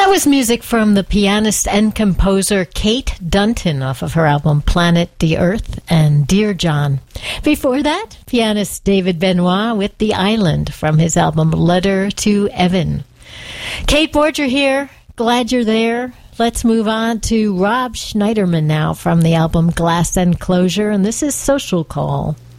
That was music from the pianist and composer Kate Dunton off of her album Planet the Earth and Dear John. Before that, pianist David Benoit with The Island from his album Letter to Evan. Kate Borger here. Glad you're there. Let's move on to Rob Schneiderman now from the album Glass Enclosure, and this is Social Call.